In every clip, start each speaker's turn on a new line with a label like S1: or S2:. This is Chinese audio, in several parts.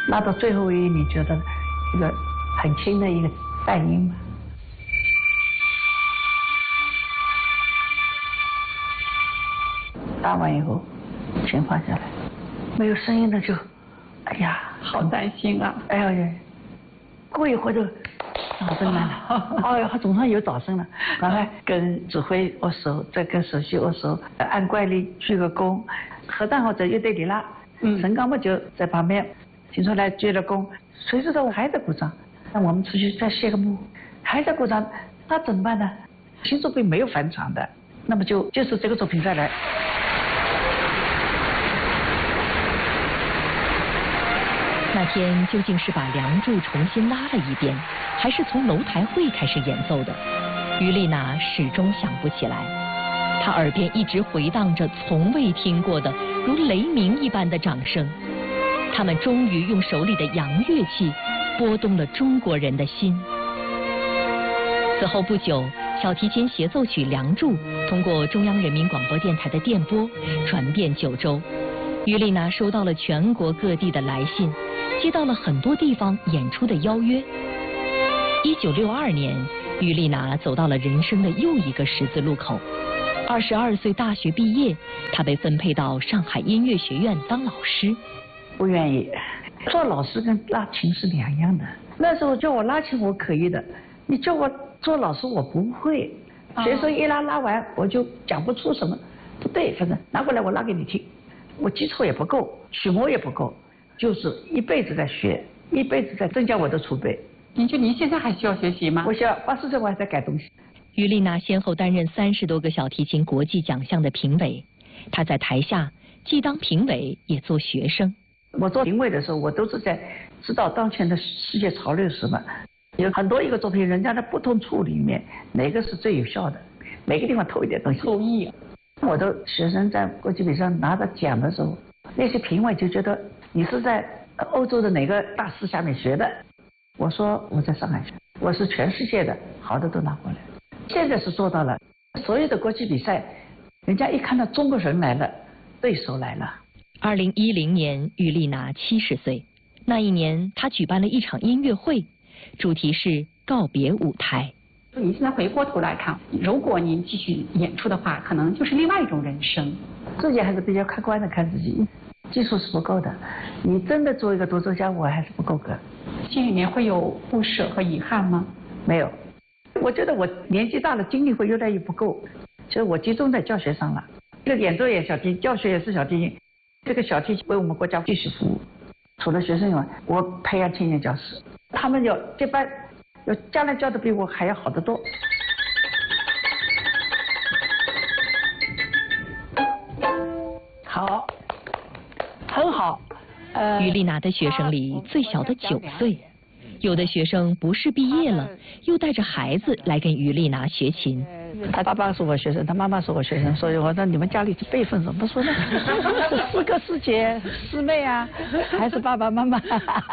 S1: 拉到最后一，你觉得一个很轻的一个淡音吗？拉完以后，琴放下来，没有声音了就，哎呀，
S2: 好担心啊！
S1: 哎呀，过一会儿就掌声来了，哎呀，总算有掌声了，赶快跟指挥握手，再跟首席握手，按惯例鞠个躬，合掌后在乐队里拉，陈刚木就在旁边听出来鞠了躬，谁知道我还在鼓掌，那我们出去再谢个幕，还在鼓掌，那怎么办呢？新作品没有返场的，那么就是这个作品再来。
S3: 那天究竟是把《梁祝》重新拉了一遍，还是从楼台会开始演奏的？于丽娜始终想不起来。她耳边一直回荡着从未听过的如雷鸣一般的掌声。他们终于用手里的洋乐器拨动了中国人的心。此后不久，小提琴协奏曲《梁祝》通过中央人民广播电台的电波传遍九州。于丽娜收到了全国各地的来信，接到了很多地方演出的邀约。1962年，于丽娜走到了人生的又一个十字路口。22岁大学毕业，她被分配到上海音乐学院当老师。
S1: 不愿意，做老师跟拉琴是两样的。那时候叫我拉琴我可以的，你叫我做老师我不会。学生一拉完我就讲不出什么，不对，反正拿过来我拉给你听。我基础也不够，曲目也不够，就是一辈子在学，一辈子在增加我的储备。
S2: 您现在还需要学习吗？
S1: 我需要80岁我还在改东西。
S3: 于丽娜先后担任30多个小提琴国际奖项的评委，她在台下既当评委也做学生。
S1: 我做评委的时候，我都是在知道当前的世界潮流是什么，有很多一个作品，人家的不同处里面哪个是最有效的，每个地方偷一点东西。
S2: 偷艺。
S1: 我的学生在国际比赛拿到奖的时候，那些评委就觉得你是在欧洲的哪个大师下面学的。我说我在上海学，我是全世界的好的都拿过来。现在是做到了，所有的国际比赛，人家一看到中国人来了，对手来了。
S3: 2010年，于丽娜70岁。那一年，她举办了一场音乐会，主题是告别舞台。
S2: 您现在回过头来看，如果您继续演出的话，可能就是另外一种人生。
S1: 自己还是比较客观的看自己，技术是不够的。你真的做一个独奏家，我还是不够格。
S2: 心里面会有不舍和遗憾吗？
S1: 没有，我觉得我年纪大了，精力会越来越不够。其实我集中在教学上了，这个演奏也小提琴，教学也是小提琴。这个小提琴为我们国家继续服务。除了学生以外，我培养青年教师，他们要这班。要将来教的比我还要好得多。好，很好。
S3: 于丽娜的学生里最小的9岁，有的学生不是毕业了，又带着孩子来跟于丽娜学琴。
S1: 他爸爸是我学生，他妈妈是我学生，所以我说你们家里这辈分怎么说呢？是4哥4姐4妹啊，还是爸爸妈妈？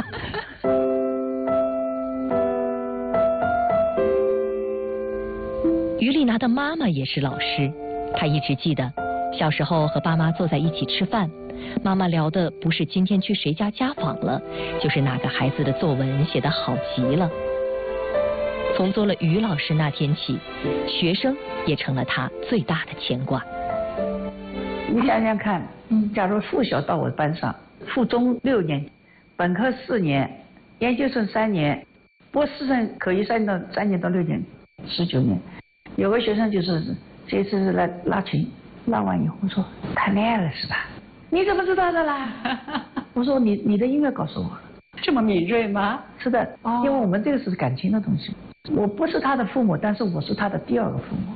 S3: 于丽娜的妈妈也是老师，她一直记得小时候和爸妈坐在一起吃饭，妈妈聊的不是今天去谁家家访了，就是哪个孩子的作文写得好极了。从做了于老师那天起，学生也成了她最大的牵挂。
S1: 你想想看，假如附小到我班上，附中6年，本科4年，研究生3年，博士生可以3年到6年，19年。有个学生就是这次是来拉琴，拉完以后我说谈恋爱了是吧？你怎么知道的啦？我说你的音乐告诉我了。
S2: 这么敏锐吗？
S1: 是的，因为我们这个是感情的东西。我不是他的父母，但是我是他的第2个父母。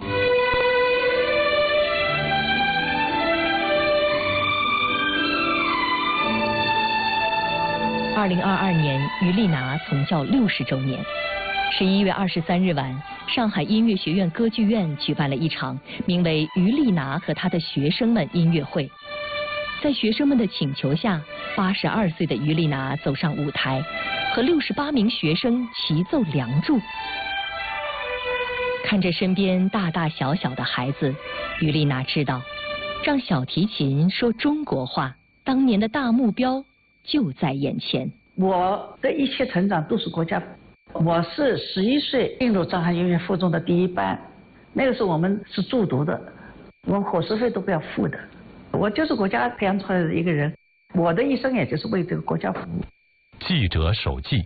S3: 2022年，于丽娜从教60周年。11月23日晚，上海音乐学院歌剧院举办了一场名为《于丽娜和她的学生们》音乐会。在学生们的请求下，82岁的于丽娜走上舞台，和68名学生齐奏《梁祝》。看着身边大大小小的孩子，于丽娜知道，让小提琴说中国话，当年的大目标就在眼前。
S1: 我的一切成长都是国家。我是11岁进入张翰幼儿园附中的第1班，那个时候我们是住读的，我们伙食费都不要付的。我就是国家培养出来的一个人，我的一生也就是为这个国家服务。
S4: 记者手记。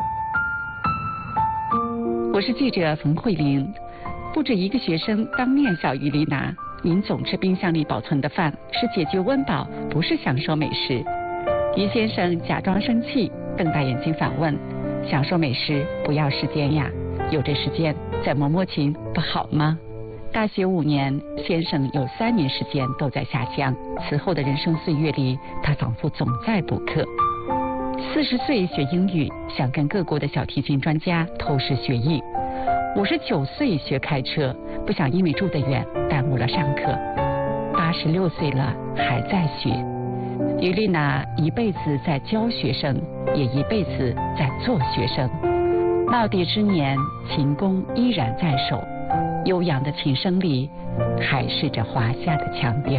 S2: 我是记者冯慧玲。不止一个学生当面笑于丽娜：“您总吃冰箱里保存的饭，是解决温饱，不是享受美食。”于先生假装生气，瞪大眼睛反问：“享受美食不要时间呀？有这时间再摸摸琴不好吗？”大学5年，先生有3年时间都在下乡。此后的人生岁月里，他仿佛总在补课。40岁学英语，想跟各国的小提琴专家偷师学艺。59岁学开车，不想因为住得远耽误了上课。86岁了还在学。于丽娜一辈子在教学生，也一辈子在做学生。耄耋之年，琴弓依然在手，悠扬的琴声里还是着华夏的腔调。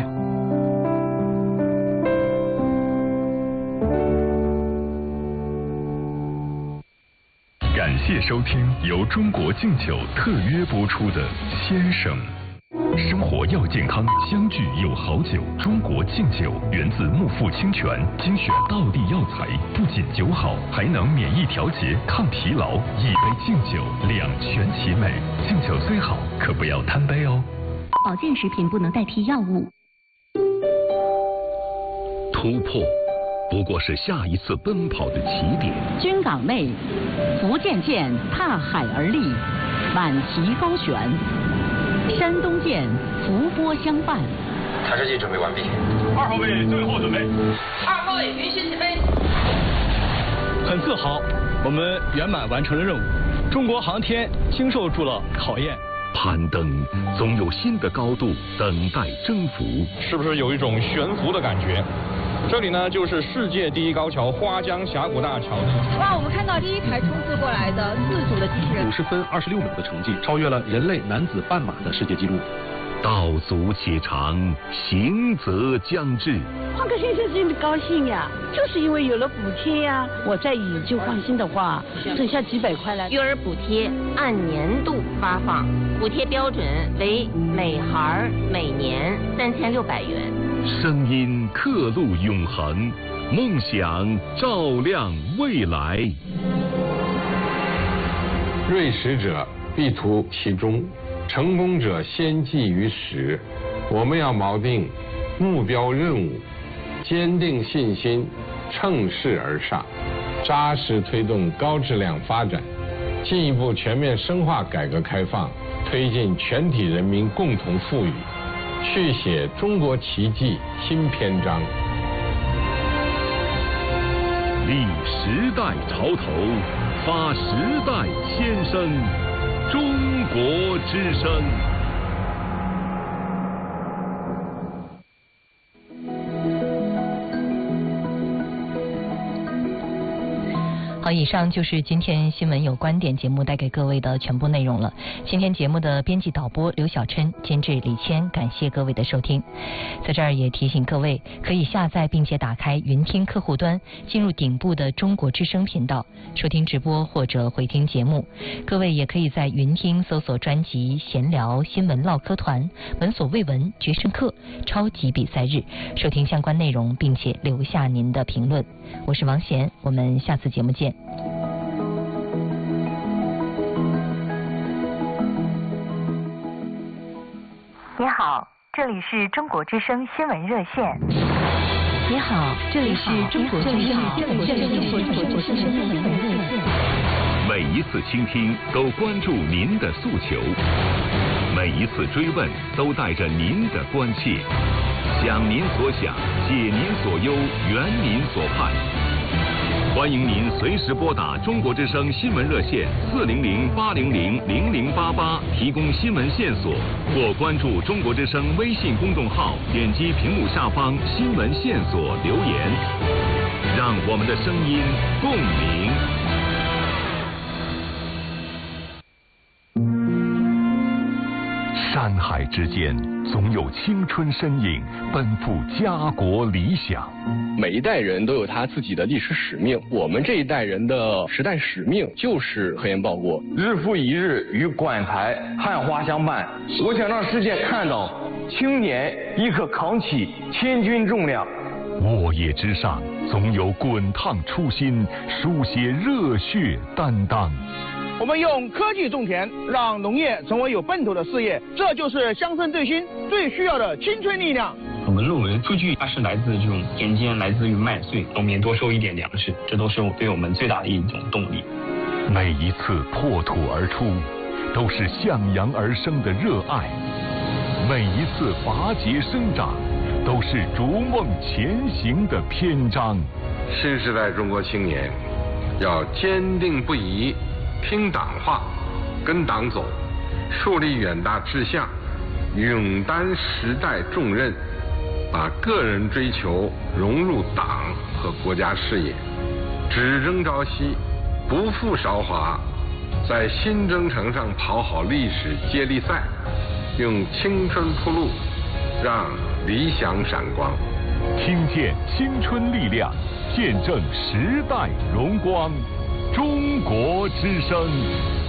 S5: 感谢收听由中国敬酒特约播出的《先生》。生活要健康，相聚有好酒。中国敬酒源自木富清泉，精选道地药材，不仅酒好，还能免疫调节、抗疲劳。一杯敬酒，两全其美。敬酒虽好，可不要贪杯哦。
S6: 保健食品不能代替药物。
S7: 突破不过是下一次奔跑的起点。
S6: 军港内，福建舰踏海而立，满旗高悬；山东舰伏波相伴。
S8: 塔车机准备完毕。
S9: 2号位最后准备。
S10: 2号位允许起飞。
S9: 很自豪，我们圆满完成了任务。中国航天经受住了考验。
S7: 攀登总有新的高度等待征服。
S4: 是不是有一种悬浮的感觉？这里呢，就是世界第一高桥花江峡谷大桥。
S10: 哇，我们看到第一台冲刺过来的自主的机器人，
S11: 50分26秒的成绩，超越了人类男子半马的世界纪录。
S7: 道阻且长，行则将至。
S12: 换个先生真的高兴呀，就是因为有了补贴呀。我再以旧换新的话，省下几百块来。
S13: 育儿补贴按年度发放，补贴标准为每孩每年3600元。
S7: 声音刻录永恒，梦想照亮未来。
S14: 锐识者必图其中，成功者先记于始。我们要锚定目标任务，坚定信心，乘势而上，扎实推动高质量发展，进一步全面深化改革开放，推进全体人民共同富裕，续写中国奇迹新篇章。
S7: 立时代潮头，发时代先声，中国之声。
S3: 好，以上就是今天新闻有观点节目带给各位的全部内容了。今天节目的编辑导播刘小琛，监制李谦，感谢各位的收听。在这儿也提醒各位，可以下载并且打开云听客户端，进入顶部的中国之声频道，收听直播或者回听节目。各位也可以在云听搜索专辑闲聊新闻唠嗑团、闻所未闻、决胜课、超级比赛日，收听相关内容，并且留下您的评论。我是王贤，我们下次节目见。
S15: 你好，这里是中国之声新闻热线。
S3: 你好，这里是中国之声新闻热线。
S7: 每一次倾听都关注您的诉求，每一次追问都带着您的关切，想您所想，解您所忧，圆您所盼。欢迎您随时拨打中国之声新闻热线400-800-0088，提供新闻线索，或关注中国之声微信公众号，点击屏幕下方新闻线索留言，让我们的声音共鸣。
S16: 山
S5: 山海之间，总有青春身影奔赴家国理想。
S9: 每一代人都有他自己的历史使命，我们这一代人的时代使命就是核烟报国。
S4: 日复一日与馆台汉花相伴，我想让世界看到青年亦可扛起千钧重量。
S5: 沃野之上，总有滚烫初心，书写热血担当。
S8: 我们用科技种田，让农业成为有奔头的事业，这就是乡村振兴最需要的青春力量。
S16: 我们认为数据它是来自这种田间，来自于麦穗，农民多收一点粮食，这都是对我们最大的一种动力。
S5: 每一次破土而出，都是向阳而生的热爱；每一次拔节生长，都是逐梦前行的篇章。
S14: 新时代中国青年要坚定不移听党话，跟党走，树立远大志向，勇担时代重任，把个人追求融入党和国家事业，只争朝夕，不负韶华，在新征程上跑好历史接力赛，用青春铺路，让理想闪光。
S5: 听见青春力量，见证时代荣光。中国之声。